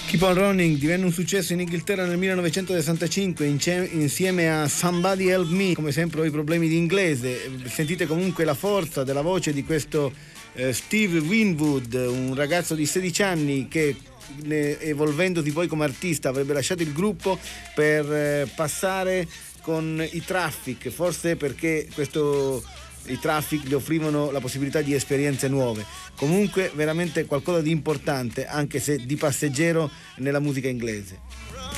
Keep on Running divenne un successo in Inghilterra nel 1965 insieme a Somebody Help Me. Come sempre ho i problemi di inglese, sentite comunque la forza della voce di questo Steve Winwood, un ragazzo di 16 anni che evolvendosi poi come artista avrebbe lasciato il gruppo per passare con i Traffic, forse perché i Traffic gli offrivano la possibilità di esperienze nuove. Comunque veramente qualcosa di importante, anche se di passeggero nella musica inglese.